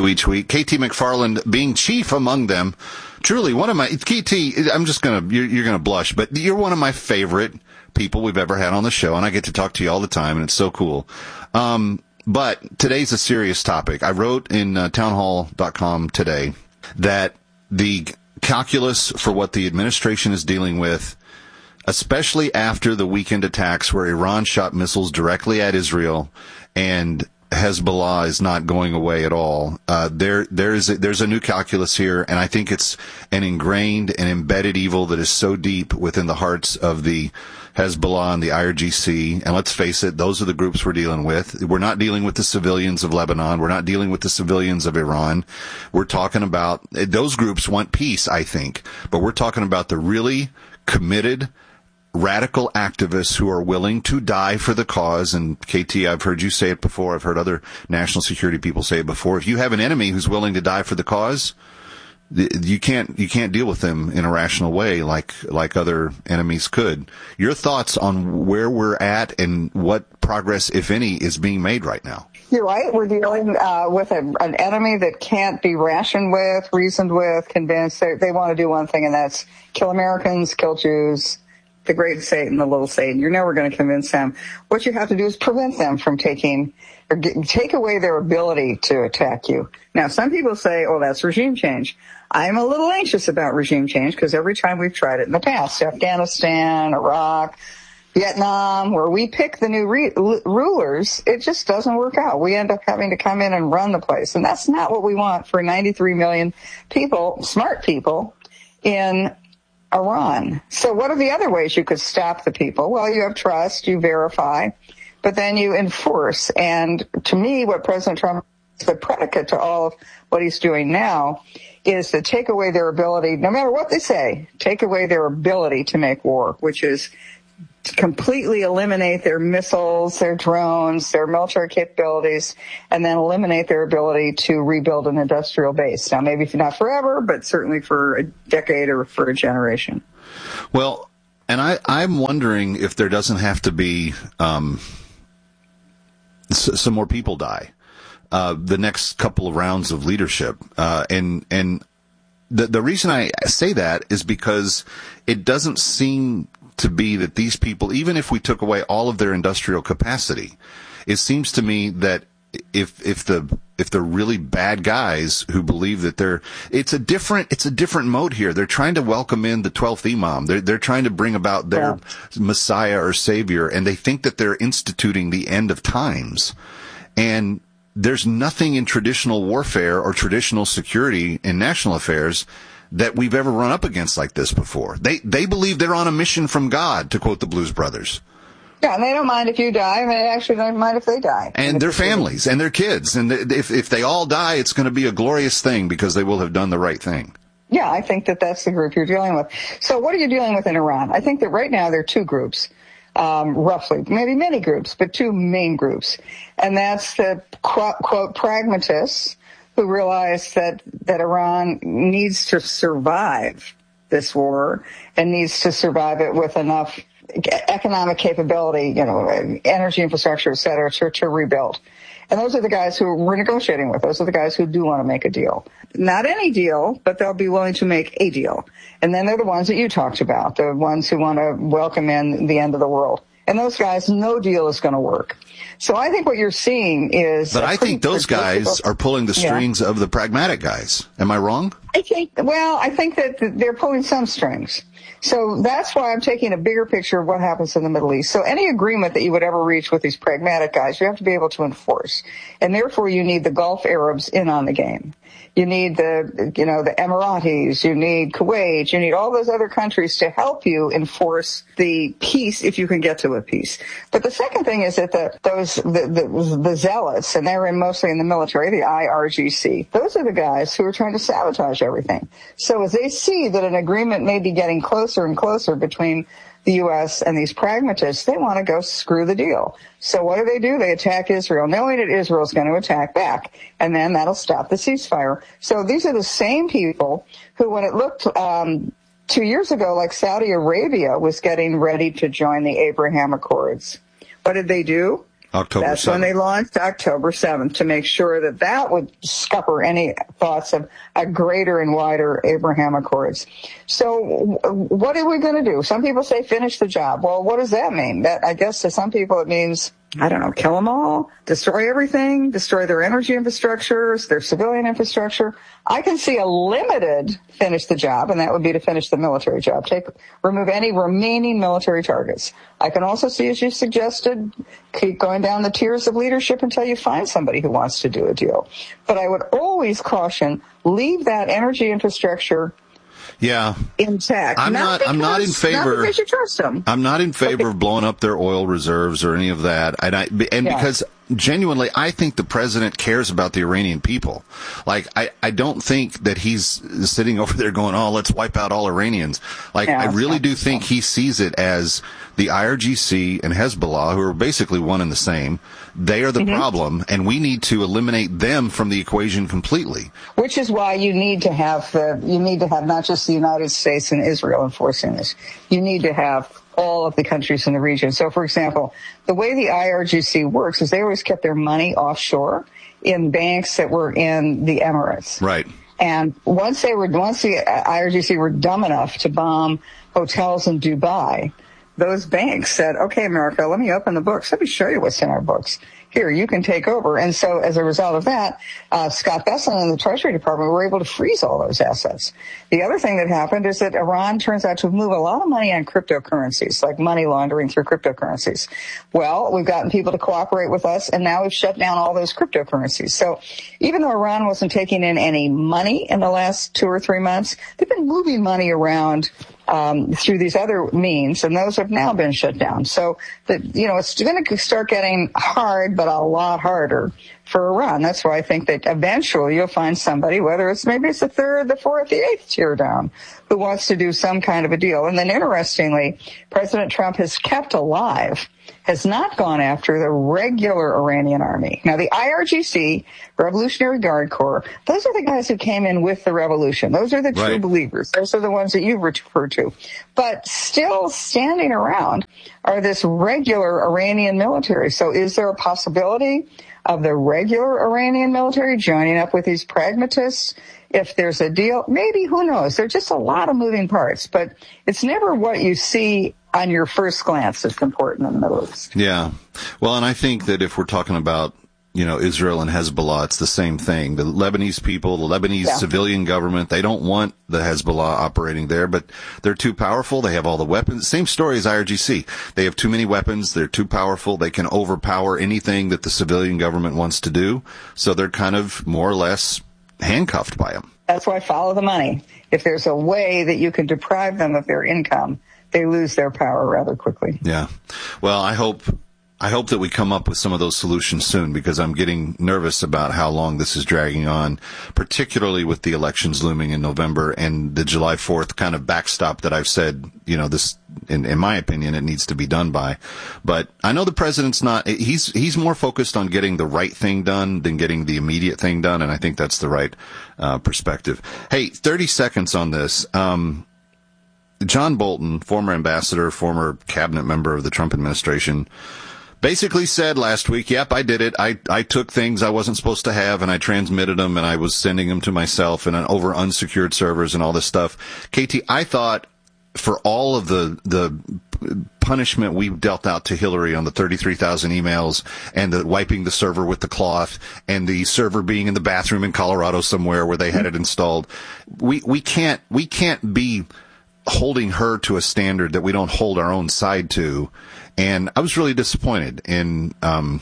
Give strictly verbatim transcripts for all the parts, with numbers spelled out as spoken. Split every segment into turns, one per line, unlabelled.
to each week. K T McFarland being chief among them. Truly, one of my, K T, I'm just going to, you're, you're going to blush, but you're one of my favorite people we've ever had on the show, and I get to talk to you all the time, and it's so cool. Um, but today's a serious topic. I wrote in uh, townhall dot com today that the calculus for what the administration is dealing with, especially after the weekend attacks where Iran shot missiles directly at Israel and Hezbollah is not going away at all. Uh, there, there's a, there's a new calculus here, and I think it's an ingrained and embedded evil that is so deep within the hearts of the Hezbollah and the I R G C. And let's face it, those are the groups we're dealing with. We're not dealing with the civilians of Lebanon. We're not dealing with the civilians of Iran. We're talking about, those groups want peace, I think, but we're talking about the really committed radical activists who are willing to die for the cause. And K T, I've heard you say it before. I've heard other national security people say it before. If you have an enemy who's willing to die for the cause, you can't, you can't deal with them in a rational way like, like other enemies could. Your thoughts on where we're at and what progress, if any, is being made right now?
You're right. We're dealing uh, with a, an enemy that can't be rationed with, reasoned with, convinced. They, they want to do one thing, and that's kill Americans, kill Jews, the great Satan, the little Satan. You're never going to convince them. What you have to do is prevent them from taking or get, take away their ability to attack you. Now, some people say, oh, that's regime change. I'm a little anxious about regime change because every time we've tried it in the past, Afghanistan, Iraq, Vietnam, where we pick the new re- rulers, it just doesn't work out. We end up having to come in and run the place. And that's not what we want for ninety-three million people, smart people, in Iran. So what are the other ways you could stop the people? Well, you have trust, you verify, but then you enforce. And to me, what President Trump, the predicate to all of what he's doing now, is to take away their ability, no matter what they say, take away their ability to make war, which is to completely eliminate their missiles, their drones, their military capabilities, and then eliminate their ability to rebuild an industrial base. Now, maybe not forever, but certainly for a decade or for a generation.
Well, and I, I'm wondering if there doesn't have to be um, s- some more people die. Uh, the next couple of rounds of leadership. Uh, and, and the, the reason I say that is because it doesn't seem to be that these people, even if we took away all of their industrial capacity, it seems to me that if, if the, if the really bad guys who believe that they're, it's a different, it's a different mode here. They're trying to welcome in the twelfth Imam. They're, they're trying to bring about their yeah. Messiah or Savior, and they think that they're instituting the end of times. And there's nothing in traditional warfare or traditional security in national affairs that we've ever run up against like this before. They they believe they're on a mission from God, to quote the Blues Brothers.
Yeah, and they don't mind if you die, and they actually don't mind if they die.
And their families and their kids. And if if they all die, it's going to be a glorious thing because they will have done the right thing.
Yeah, I think that that's the group you're dealing with. So what are you dealing with in Iran? I think that right now there are two groups. Um, roughly, maybe many groups, but two main groups. And that's the quote, quote pragmatists who realize that, that Iran needs to survive this war and needs to survive it with enough economic capability, you know, energy infrastructure, et cetera, to, to rebuild. And those are the guys who we're negotiating with. Those are the guys who do want to make a deal. Not any deal, but they'll be willing to make a deal. And then they're the ones that you talked about, the ones who want to welcome in the end of the world. And those guys, no deal is going to work. So I think what you're seeing is...
But I think those guys are pulling the strings yeah. of the pragmatic guys. Am I wrong?
I think, well, I think that they're pulling some strings. So that's why I'm taking a bigger picture of what happens in the Middle East. So any agreement that you would ever reach with these pragmatic guys, you have to be able to enforce. And therefore you need the Gulf Arabs in on the game. You need the, you know, the Emiratis, you need Kuwait, you need all those other countries to help you enforce the peace if you can get to a peace. But the second thing is that the, those, the, the, the zealots, and they're in mostly in the military, the I R G C, those are the guys who are trying to sabotage everything. So as they see that an agreement may be getting closer and closer between the U S and these pragmatists, they want to go screw the deal. So what do they do? They attack Israel, knowing that Israel is going to attack back, and then that'll stop the ceasefire. So these are the same people who, when it looked um, two years ago like Saudi Arabia was getting ready to join the Abraham Accords, what did they do?
October
That's
seventh.
when they launched October seventh to make sure that that would scupper any thoughts of a greater and wider Abraham Accords. So what are we going to do? Some people say finish the job. Well, what does that mean? That I guess to some people it means, I don't know, kill them all, destroy everything, destroy their energy infrastructures, their civilian infrastructure. I can see a limited finish the job, and that would be to finish the military job. Take, remove any remaining military targets. I can also see, as you suggested, keep going down the tiers of leadership until you find somebody who wants to do a deal. But I would always caution, leave that energy infrastructure
Yeah,
intact.
I'm not.
not because,
I'm not in favor.
Not because you trust them.
I'm not in favor of blowing up their oil reserves or any of that. And I and
Yeah.
because genuinely, I think the president cares about the Iranian people. Like, I, I don't think that he's sitting over there going, "Oh, let's wipe out all Iranians." Like,
Yeah,
I really do
so.
think he sees it as the I R G C and Hezbollah, who are basically one and the same. They are the
Mm-hmm.
problem, and we need to eliminate them from the equation completely.
Which is why you need to have the, you need to have not just the United States and Israel enforcing this. You need to have all of the countries in the region. So, for example, the way the I R G C works is they always kept their money offshore in banks that were in the Emirates.
Right.
And once they were, once the I R G C were dumb enough to bomb hotels in Dubai, those banks said, okay, America, let me open the books. Let me show you what's in our books. Here, you can take over. And so as a result of that, uh, Scott Bessent and the Treasury Department were able to freeze all those assets. The other thing that happened is that Iran turns out to move a lot of money on cryptocurrencies, like money laundering through cryptocurrencies. Well, we've gotten people to cooperate with us, and now we've shut down all those cryptocurrencies. So even though Iran wasn't taking in any money in the last two or three months, they've been moving money around Um, through these other means, and those have now been shut down. So that, you know, it's going to start getting hard, but a lot harder for Iran. That's why I think that eventually you'll find somebody, whether it's maybe it's the third, the fourth, the eighth tier down, who wants to do some kind of a deal. And then interestingly, President Trump has kept alive, has not gone after the regular Iranian army. Now, the I R G C, Revolutionary Guard Corps, those are the guys who came in with the revolution. Those are the true
Right.
believers. Those are the ones that you refer to. But still standing around are this regular Iranian military. So is there a possibility of the regular Iranian military joining up with these pragmatists? If there's a deal, maybe, who knows? There's just a lot of moving parts, but it's never what you see on your first glance that's important in the Middle East.
Yeah. Well, and I think that if we're talking about, you know, Israel and Hezbollah, it's the same thing. The Lebanese people, the Lebanese
Yeah.
civilian government, they don't want the Hezbollah operating there, but they're too powerful. They have all the weapons. Same story as I R G C. They have too many weapons. They're too powerful. They can overpower anything that the civilian government wants to do. So they're kind of more or less handcuffed by them.
That's why follow the money. If there's a way that you can deprive them of their income, they lose their power rather quickly.
Yeah. Well, I hope I hope that we come up with some of those solutions soon, because I'm getting nervous about how long this is dragging on, particularly with the elections looming in November and the July fourth kind of backstop that I've said, you know, this, in, in my opinion, it needs to be done by. But I know the president's not, he's, he's more focused on getting the right thing done than getting the immediate thing done. And I think that's the right, uh, perspective. Hey, thirty seconds on this. Um, John Bolton, former ambassador, former cabinet member of the Trump administration, basically said last week, yep, I did it. I, I took things I wasn't supposed to have, and I transmitted them, and I was sending them to myself and over unsecured servers and all this stuff. K T, I thought for all of the, the punishment we dealt out to Hillary on the thirty-three thousand emails and the wiping the server with the cloth and the server being in the bathroom in Colorado somewhere where they had it installed, we, we can't, we can't be holding her to a standard that we don't hold our own side to. And I was really disappointed in um,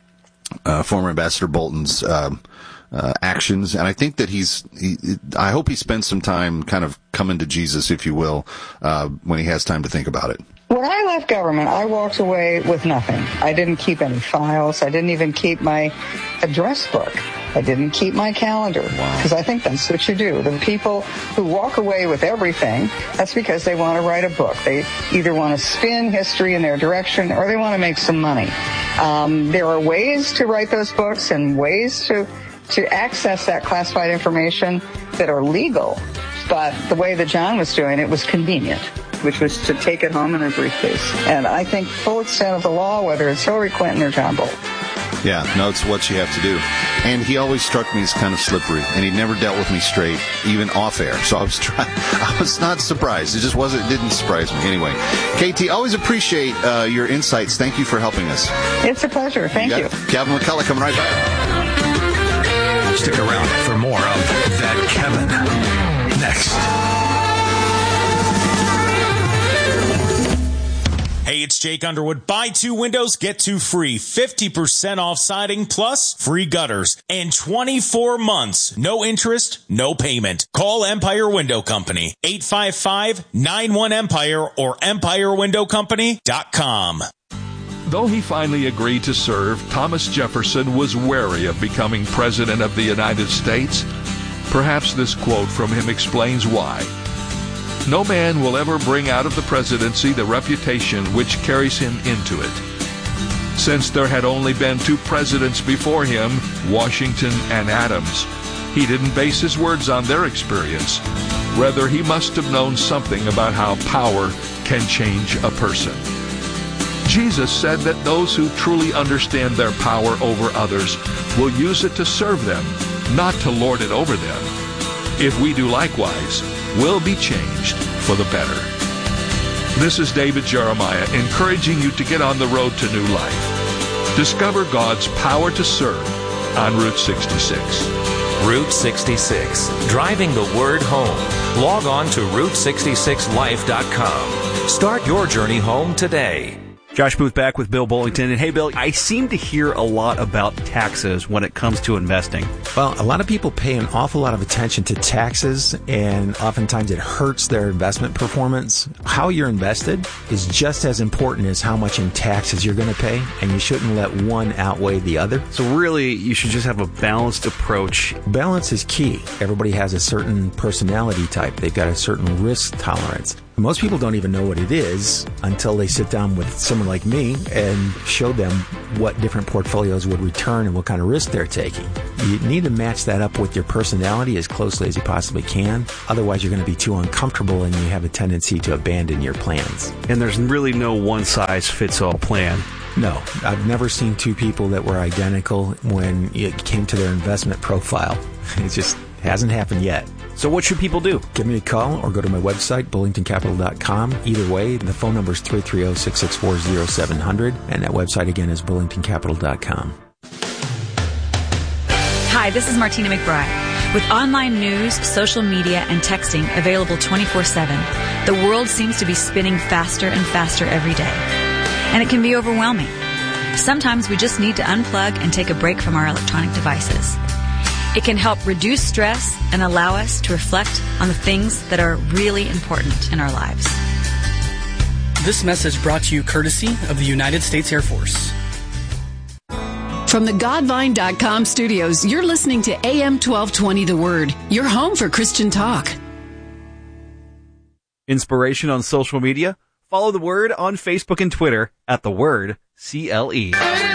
uh, former Ambassador Bolton's uh, uh, actions, and I think that he's. He, I hope he spends some time kind of coming to Jesus, if you will, uh, when he has time to think about it.
When I left government, I walked away with nothing. I didn't keep any files. I didn't even keep my address book. I didn't keep my calendar, because I think that's what you do. The people who walk away with everything, that's because they want to write a book. They either want to spin history in their direction or they want to make some money. Um, there are ways to write those books and ways to, to access that classified information that are legal, but the way that John was doing it was convenient. which was to take it home in her briefcase. And I think full extent of the law, whether it's Hillary Clinton or John Bolton.
Yeah, no, it's what you have to do. And he always struck me as kind of slippery, and he never dealt with me straight, even off air. So I was trying, I was not surprised. It just wasn't, it didn't surprise me. Anyway, K T, always appreciate uh, your insights. Thank you for helping us.
It's a pleasure. Thank you. you.
Kevin McCullough coming right back.
Stick around for more of That Kevin next.
Hey, it's Jake Underwood. Buy two windows, get two free. fifty percent off siding plus free gutters. And twenty-four months. No interest, no payment. Call Empire Window Company. eight five five, nine one, EMPIRE or empire window company dot com.
Though he finally agreed to serve, Thomas Jefferson was wary of becoming President of the United States. Perhaps this quote from him explains why. No man will ever bring out of the presidency the reputation which carries him into it. Since there had only been two presidents before him, Washington and Adams, he didn't base his words on their experience. Rather, he must have known something about how power can change a person. Jesus said that those who truly understand their power over others will use it to serve them, not to lord it over them. If we do likewise, we'll be changed for the better. This is David Jeremiah encouraging you to get on the road to new life. Discover God's power to serve on Route sixty-six.
Route sixty-six, driving the word home. Log on to route sixty-six life dot com. Start your journey home today.
Josh Booth back with Bill Bullington. And hey, Bill, I seem to hear a lot about taxes when it comes to investing.
Well, a lot of people pay an awful lot of attention to taxes, and oftentimes it hurts their investment performance. How you're invested is just as important as how much in taxes you're going to pay, and you shouldn't let one outweigh the other.
So really, you should just have a balanced approach.
Balance is key. Everybody has a certain personality type. They've got a certain risk tolerance. Most people don't even know what it is until they sit down with someone like me and show them what different portfolios would return and what kind of risk they're taking. You need to match that up with your personality as closely as you possibly can. Otherwise, you're going to be too uncomfortable and you have a tendency to abandon your plans.
And there's really no one-size-fits-all plan.
No, I've never seen two people that were identical when it came to their investment profile. It just hasn't happened yet.
So what should people do?
Give me a call or go to my website, bullington capital dot com. Either way, the phone number is three three zero, six six four, zero seven zero zero, and that website again is bullington capital dot com.
Hi, this is Martina McBride. With online news, social media, and texting available twenty-four seven, the world seems to be spinning faster and faster every day. And it can be overwhelming. Sometimes we just need to unplug and take a break from our electronic devices. It can help reduce stress and allow us to reflect on the things that are really important in our lives.
This message brought to you courtesy of the United States Air Force.
From the Godvine dot com studios, you're listening to A M twelve twenty The Word, your home for Christian talk.
Inspiration on social media? Follow The Word on Facebook and Twitter at The Word C L E.